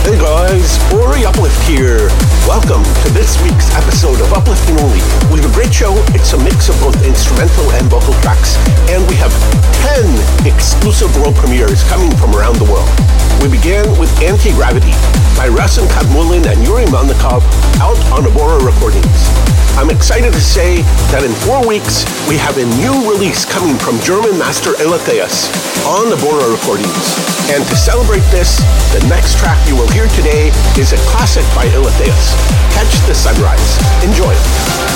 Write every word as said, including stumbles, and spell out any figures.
Hey guys, Ori Uplift here. Welcome to this week's episode of Uplifting Only. We have a great show. It's a mix of both instrumental and vocal tracks, and we have ten exclusive world premieres coming from around the world. We began with Anti-Gravity by Rasim Kadmulin and Yuri Melnikov out on Abora Recordings. I'm excited to say that in four weeks, we have a new release coming from German master Eleftheus on Abora Recordings. And to celebrate this, the next track you will hear today is a classic by Eleftheus, Catch the Sunrise. Enjoy.